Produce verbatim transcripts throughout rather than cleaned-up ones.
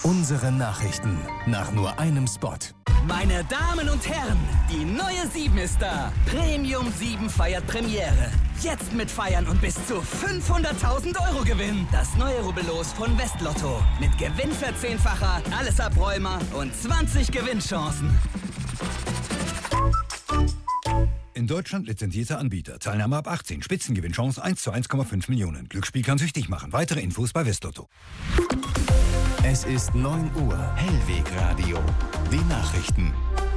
Unsere Nachrichten nach nur einem Spot. Meine Damen und Herren, die neue sieben ist da. Premium sieben feiert Premiere. Jetzt mitfeiern und bis zu fünfhunderttausend Euro gewinnen. Das neue Rubbellos von Westlotto. Mit Gewinnverzehnfacher, alles Abräumer und zwanzig Gewinnchancen. In Deutschland lizenzierter Anbieter. Teilnahme ab achtzehn. Spitzengewinnchance eins zu eins Komma fünf Millionen. Glücksspiel kann süchtig machen. Weitere Infos bei Westlotto. Es ist neun Uhr. Hellwegradio. Die Nachrichten.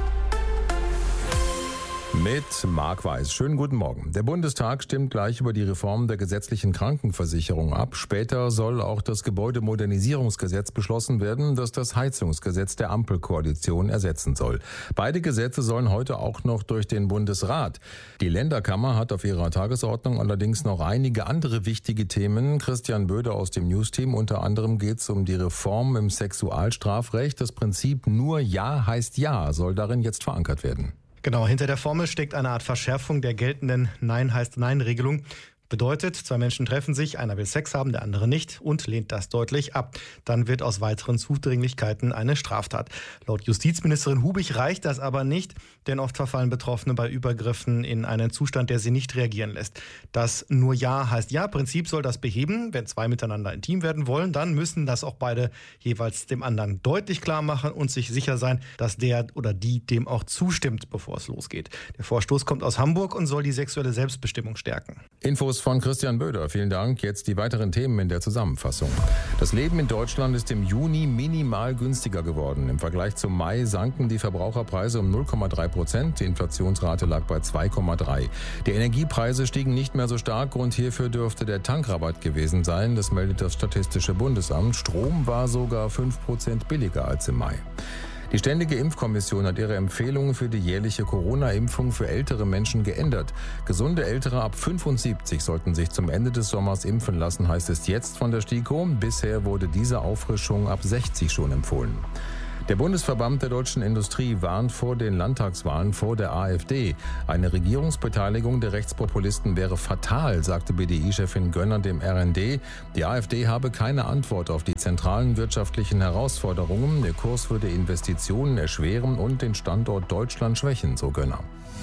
Mit Marc Weiß. Schönen guten Morgen. Der Bundestag stimmt gleich über die Reform der gesetzlichen Krankenversicherung ab. Später soll auch das Gebäudemodernisierungsgesetz beschlossen werden, das das Heizungsgesetz der Ampelkoalition ersetzen soll. Beide Gesetze sollen heute auch noch durch den Bundesrat. Die Länderkammer hat auf ihrer Tagesordnung allerdings noch einige andere wichtige Themen. Christian Böder aus dem News-Team. Unter anderem geht es um die Reform im Sexualstrafrecht. Das Prinzip nur Ja heißt Ja soll darin jetzt verankert werden. Genau, hinter der Formel steckt eine Art Verschärfung der geltenden Nein heißt Nein-Regelung. Bedeutet, zwei Menschen treffen sich, einer will Sex haben, der andere nicht und lehnt das deutlich ab. Dann wird aus weiteren Zudringlichkeiten eine Straftat. Laut Justizministerin Hubig reicht das aber nicht, denn oft verfallen Betroffene bei Übergriffen in einen Zustand, der sie nicht reagieren lässt. Das nur Ja heißt Ja-Prinzip soll das beheben. Wenn zwei miteinander intim werden wollen, dann müssen das auch beide jeweils dem anderen deutlich klar machen und sich sicher sein, dass der oder die dem auch zustimmt, bevor es losgeht. Der Vorstoß kommt aus Hamburg und soll die sexuelle Selbstbestimmung stärken. Infos von Christian Böder. Vielen Dank. Jetzt die weiteren Themen in der Zusammenfassung. Das Leben in Deutschland ist im Juni minimal günstiger geworden. Im Vergleich zum Mai sanken die Verbraucherpreise um null Komma drei Prozent. Die Inflationsrate lag bei zwei Komma drei. Die Energiepreise stiegen nicht mehr so stark. Grund hierfür dürfte der Tankrabatt gewesen sein. Das meldet das Statistische Bundesamt. Strom war sogar fünf Prozent billiger als im Mai. Die Ständige Impfkommission hat ihre Empfehlungen für die jährliche Corona-Impfung für ältere Menschen geändert. Gesunde Ältere ab fünfundsiebzig sollten sich zum Ende des Sommers impfen lassen, heißt es jetzt von der STIKO. Bisher wurde diese Auffrischung ab sechzig schon empfohlen. Der Bundesverband der deutschen Industrie warnt vor den Landtagswahlen vor der AfD. Eine Regierungsbeteiligung der Rechtspopulisten wäre fatal, sagte B D I-Chefin Gönner dem R N D. Die AfD habe keine Antwort auf die zentralen wirtschaftlichen Herausforderungen. Der Kurs würde Investitionen erschweren und den Standort Deutschland schwächen, so Gönner.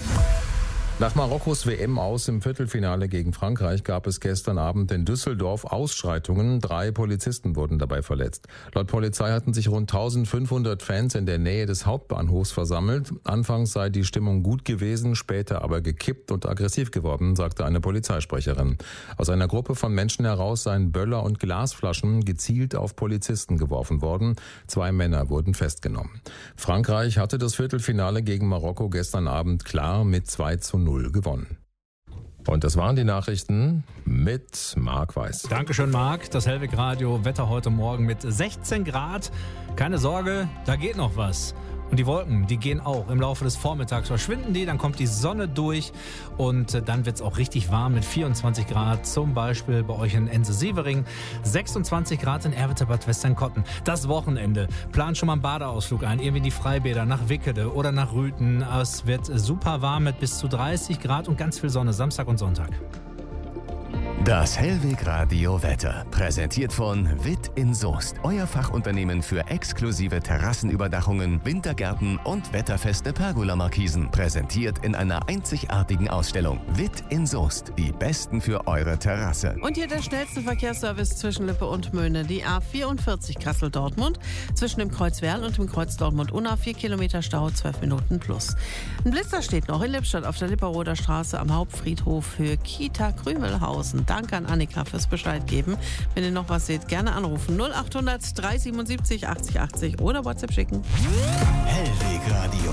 Nach Marokkos W M aus im Viertelfinale gegen Frankreich gab es gestern Abend in Düsseldorf Ausschreitungen. Drei Polizisten wurden dabei verletzt. Laut Polizei hatten sich rund eintausendfünfhundert Fans in der Nähe des Hauptbahnhofs versammelt. Anfangs sei die Stimmung gut gewesen, später aber gekippt und aggressiv geworden, sagte eine Polizeisprecherin. Aus einer Gruppe von Menschen heraus seien Böller und Glasflaschen gezielt auf Polizisten geworfen worden. Zwei Männer wurden festgenommen. Frankreich hatte das Viertelfinale gegen Marokko gestern Abend klar mit zwei zu null gewonnen. Und das waren die Nachrichten mit Marc Weiß. Dankeschön, Marc. Das Hellwegradio Wetter heute Morgen mit sechzehn Grad. Keine Sorge, da geht noch was. Und die Wolken, die gehen auch. Im Laufe des Vormittags verschwinden die, dann kommt die Sonne durch und dann wird es auch richtig warm mit vierundzwanzig Grad. Zum Beispiel bei euch in Ense-Sievering, sechsundzwanzig Grad in Erwitte-Bad Westernkotten. Das Wochenende. Plant schon mal einen Badeausflug ein, irgendwie in die Freibäder nach Wickede oder nach Rüthen. Es wird super warm mit bis zu dreißig Grad und ganz viel Sonne Samstag und Sonntag. Das Hellwegradio Wetter, präsentiert von Witt in Soest. Euer Fachunternehmen für exklusive Terrassenüberdachungen, Wintergärten und wetterfeste Pergola-Markisen. Präsentiert in einer einzigartigen Ausstellung. Witt in Soest, die Besten für eure Terrasse. Und hier der schnellste Verkehrsservice zwischen Lippe und Möhne. Die A vierundvierzig Kassel-Dortmund. Zwischen dem Kreuz Werl und dem Kreuz Dortmund-Unna. vier Kilometer Stau, zwölf Minuten plus. Ein Blitzer steht noch in Lippstadt auf der Lipperoder Straße am Hauptfriedhof für Kita Krümelhausen. Danke an Annika fürs Bescheid geben. Wenn ihr noch was seht, gerne anrufen. null achthundert dreihundertsiebenundsiebzig achtzig achtzig oder WhatsApp schicken. Hellwegradio.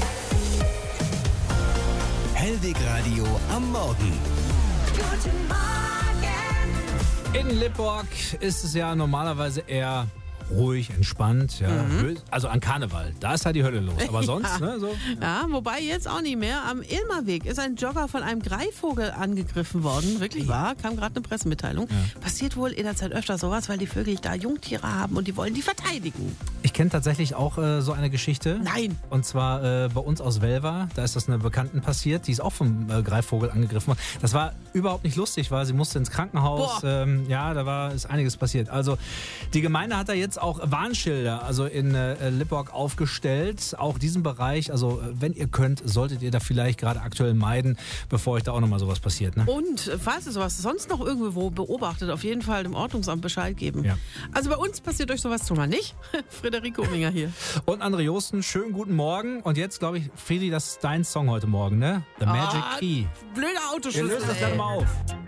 Hellwegradio am Morgen. Guten Morgen. In Lipborg ist es ja normalerweise eher ruhig, entspannt, ja. Mhm. Also an Karneval, da ist halt die Hölle los. Aber sonst, ja. ne, so. Ja, wobei jetzt auch nicht mehr. Am Ilmerweg ist ein Jogger von einem Greifvogel angegriffen worden. Wirklich wahr, kam gerade eine Pressemitteilung. Ja. Passiert wohl in der Zeit öfter sowas, weil die Vögel da Jungtiere haben und die wollen die verteidigen. Ich kenne tatsächlich auch äh, so eine Geschichte. Nein. Und zwar äh, bei uns aus Welver. Da ist das einer Bekannten passiert. Die ist auch vom äh, Greifvogel angegriffen worden. Das war überhaupt nicht lustig, weil sie musste ins Krankenhaus. Ähm, ja, da war ist einiges passiert. Also die Gemeinde hat da jetzt auch Warnschilder also in äh, Lipporg aufgestellt. Auch diesen Bereich. Also wenn ihr könnt, solltet ihr da vielleicht gerade aktuell meiden, bevor euch da auch nochmal sowas passiert. Ne? Und falls ihr sowas sonst noch irgendwo beobachtet, auf jeden Fall dem Ordnungsamt Bescheid geben. Ja. Also bei uns passiert euch sowas schon mal nicht. Friederike Ominger hier. Und André Josten, schönen guten Morgen. Und jetzt glaube ich, Friedi, das ist dein Song heute Morgen, ne? The Magic Ah, Key. Blöder Wir Autoschlüssel. lösen das gerne mal auf.